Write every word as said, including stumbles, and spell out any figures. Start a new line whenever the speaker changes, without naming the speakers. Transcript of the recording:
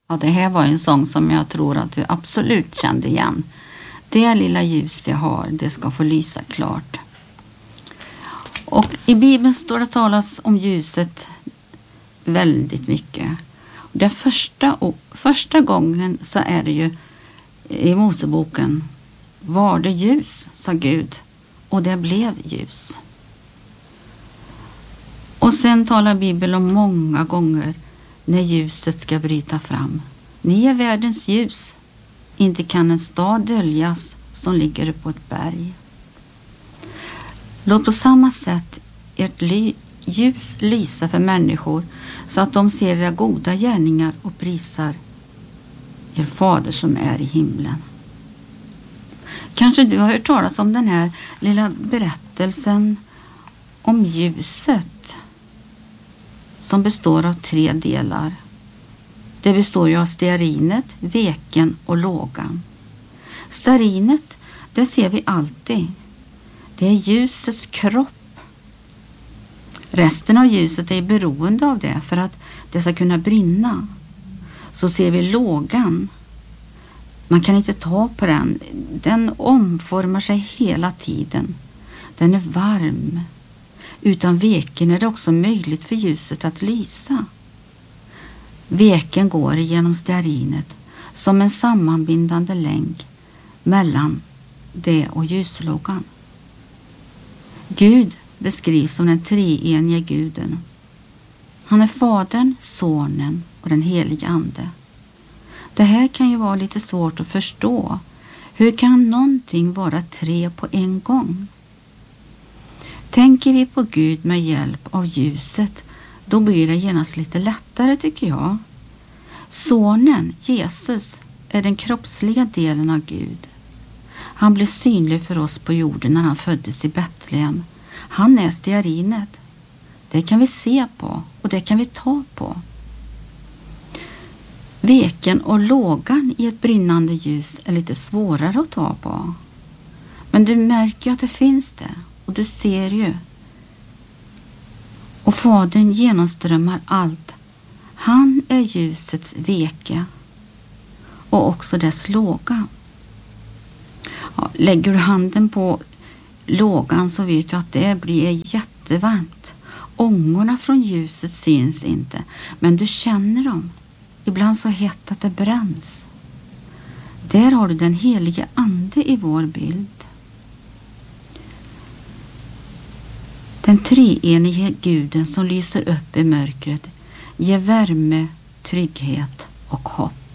Ja, det här var en sång som jag tror att du absolut kände igen. Det lilla ljus jag har, det ska få lysa klart. Och i Bibeln står det talas om ljuset väldigt mycket. Den första, första gången så är det ju i Moseboken: var det ljus, sa Gud, och det blev ljus. Och sen talar Bibeln om många gånger när ljuset ska bryta fram. Ni är världens ljus. Inte kan en stad döljas som ligger på ett berg. Låt på samma sätt ert ly- ljus lysa för människor så att de ser era goda gärningar och prisar er fader som är i himlen. Kanske du har hört talas om den här lilla berättelsen om ljuset som består av tre delar. Det består ju av stearinet, veken och lågan. Stearinet, det ser vi alltid. Det är ljusets kropp. Resten av ljuset är beroende av det för att det ska kunna brinna. Så ser vi lågan. Man kan inte ta på den. Den omformar sig hela tiden. Den är varm. Utan veken är det också möjligt för ljuset att lysa. Veken går genom stearinet som en sammanbindande länk mellan det och ljuslågan. Gud beskrivs som den treenige guden. Han är Fadern, Sonen och den helige Ande. Det här kan ju vara lite svårt att förstå. Hur kan någonting vara tre på en gång? Tänker vi på Gud med hjälp av ljuset, då blir det genast lite lättare, tycker jag. Sonen, Jesus, är den kroppsliga delen av Gud. Han blev synlig för oss på jorden när han föddes i Betlehem. Han är stearinet. Det kan vi se på och det kan vi ta på. Veken och lågan i ett brinnande ljus är lite svårare att ta på. Men du märker ju att det finns där och du ser ju. Och Fadern genomströmmar allt. Han är ljusets veke och också dess låga. Ja, lägger du handen på lågan så vet du att det blir jättevarmt. Ångorna från ljuset syns inte, men du känner dem. Ibland så hett att det bränns. Där har du den helige Ande i vår bild. Den treenige guden som lyser upp i mörkret ger värme, trygghet och hopp.